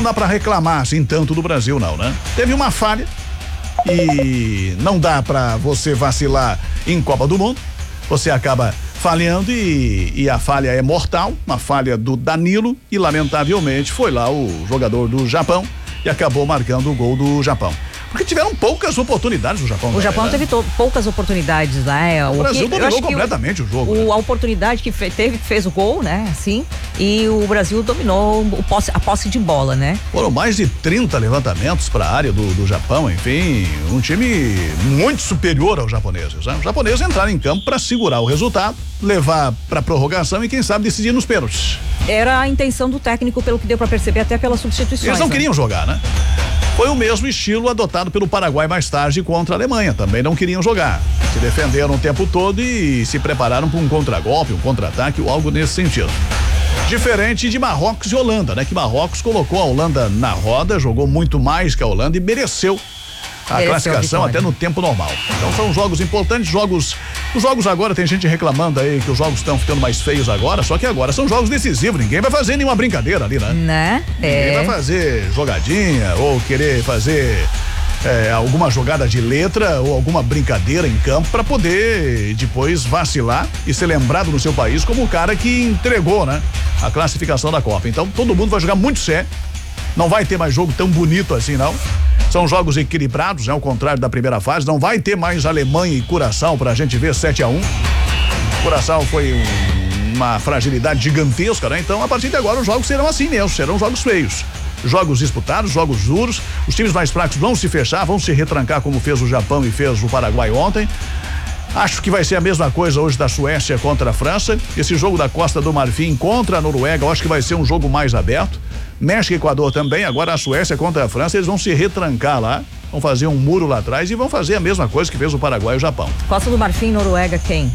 não dá para reclamar assim tanto do Brasil não, né? Teve uma falha e não dá para você vacilar em Copa do Mundo. Você acaba falhando e a falha é mortal, uma falha do Danilo e lamentavelmente foi lá o jogador do Japão e acabou marcando o gol do Japão. Porque tiveram poucas oportunidades no Japão. O Japão teve poucas oportunidades, né? O Brasil dominou completamente o jogo. A oportunidade que fez o gol, né? Assim, e o Brasil dominou a posse de bola, né? Foram mais de 30 levantamentos para a área do Japão, enfim, um time muito superior aos japoneses, né? Os japoneses entraram em campo para segurar o resultado, levar para prorrogação e quem sabe decidir nos pênaltis. Era a intenção do técnico, pelo que deu para perceber, até pelas substituições. Eles não queriam jogar, né? Foi o mesmo estilo adotado pelo Paraguai mais tarde contra a Alemanha. Também não queriam jogar. Se defenderam o tempo todo e se prepararam para um contragolpe, um contra-ataque ou algo nesse sentido. Diferente de Marrocos e Holanda, né? Que Marrocos colocou a Holanda na roda, jogou muito mais que a Holanda e mereceu a classificação até no tempo normal. Então são jogos importantes, os jogos agora, tem gente reclamando aí que os jogos estão ficando mais feios agora, só que agora são jogos decisivos, ninguém vai fazer nenhuma brincadeira ali, né? Ninguém vai fazer jogadinha ou querer fazer alguma jogada de letra ou alguma brincadeira em campo para poder depois vacilar e ser lembrado no seu país como o cara que entregou, né? A classificação da Copa. Então todo mundo vai jogar muito sério, não vai ter mais jogo tão bonito assim, não. São jogos equilibrados, ao contrário da primeira fase. Não vai ter mais Alemanha e Curaçao pra gente ver 7-1. Curaçao foi uma fragilidade gigantesca, né? Então, a partir de agora, os jogos serão assim mesmo, serão jogos feios. Jogos disputados, jogos duros. Os times mais fracos vão se fechar, vão se retrancar como fez o Japão e fez o Paraguai ontem. Acho que vai ser a mesma coisa hoje da Suécia contra a França. Esse jogo da Costa do Marfim contra a Noruega, eu acho que vai ser um jogo mais aberto. México e Equador também, agora a Suécia contra a França, eles vão se retrancar lá, vão fazer um muro lá atrás e vão fazer a mesma coisa que fez o Paraguai e o Japão. Costa do Marfim, Noruega, quem?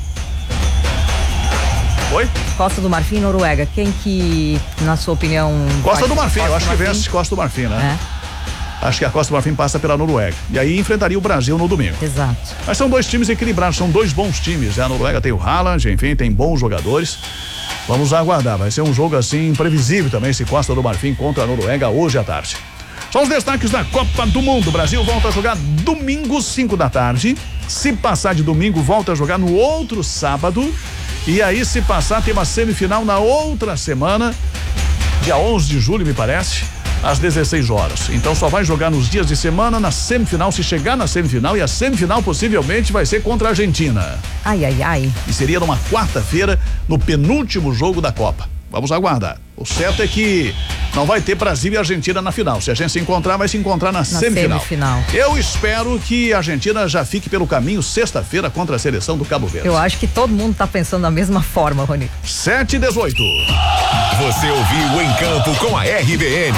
Oi? Costa do Marfim, Noruega, quem que, na sua opinião... Costa do Marfim, eu acho que vence Costa do Marfim, né? Acho que a Costa do Marfim passa pela Noruega. E aí enfrentaria o Brasil no domingo. Exato. Mas são dois times equilibrados, são dois bons times. A Noruega tem o Haaland, enfim, tem bons jogadores. Vamos aguardar, vai ser um jogo assim imprevisível também, esse Costa do Marfim contra a Noruega hoje à tarde. São os destaques da Copa do Mundo. O Brasil volta a jogar domingo, 5 da tarde. Se passar de domingo, volta a jogar no outro sábado. E aí, se passar, tem uma semifinal na outra semana, dia 11 de julho, me parece, às 16 horas. Então só vai jogar nos dias de semana, na semifinal, se chegar na semifinal, e a semifinal possivelmente vai ser contra a Argentina. Ai. E seria numa quarta-feira, no penúltimo jogo da Copa. Vamos aguardar. O certo é que não vai ter Brasil e Argentina na final. Se a gente se encontrar, vai se encontrar na semifinal. Eu espero que a Argentina já fique pelo caminho sexta-feira contra a seleção do Cabo Verde. Eu acho que todo mundo tá pensando da mesma forma, Rony. 7:18. Você ouviu Em Campo com a RBN.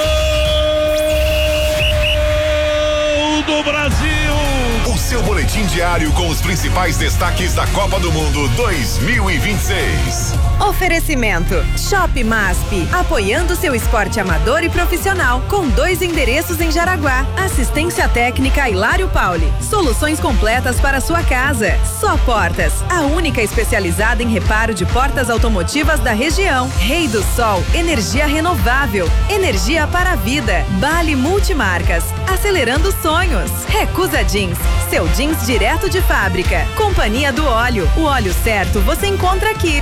Gol do Brasil! O seu boletim diário com os principais destaques da Copa do Mundo 2026. Oferecimento Shop MASP, apoiando seu esporte amador e profissional, com 2 endereços em Jaraguá. Assistência técnica Hilário Pauli. Soluções completas para sua casa. Só Portas, a única especializada em reparo de portas automotivas da região. Rei do Sol, energia renovável, energia para a vida. Bali Multimarcas, acelerando sonhos. Recusa Jeans, seu jeans direto de fábrica. Companhia do Óleo, o óleo certo você encontra aqui.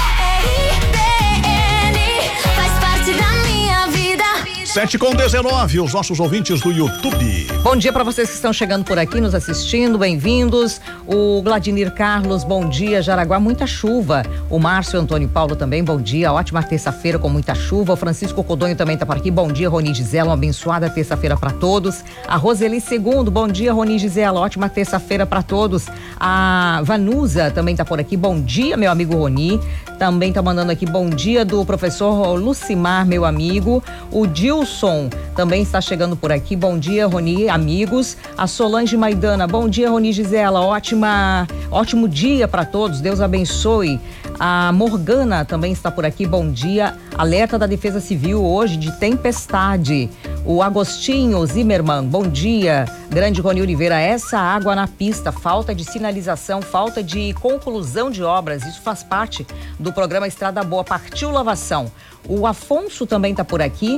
RBN faz parte da minha vida. 7:19, os nossos ouvintes do YouTube. Bom dia para vocês que estão chegando por aqui, nos assistindo, bem-vindos. O Vladimir Carlos, bom dia. Jaraguá, muita chuva. O Márcio Antônio Paulo também, bom dia. Ótima terça-feira com muita chuva. O Francisco Codonho também tá por aqui. Bom dia, Rony Gisela, uma abençoada terça-feira para todos. A Roseli Segundo, bom dia, Rony Gisela, ótima terça-feira para todos. A Vanusa também tá por aqui. Bom dia, meu amigo Rony. Também tá mandando aqui bom dia do professor Lucimar, meu amigo. O Dilson também está chegando por aqui. Bom dia, Rony, amigos. A Solange Maidana, bom dia, Rony Gisela. Ótimo dia para todos. Deus abençoe. A Morgana também está por aqui. Bom dia. Alerta da Defesa Civil hoje de tempestade. O Agostinho Zimmermann, bom dia. Grande Rony Oliveira, essa água na pista, falta de sinalização, falta de conclusão de obras, isso faz parte do programa Estrada Boa, partiu lavação. O Afonso também está por aqui.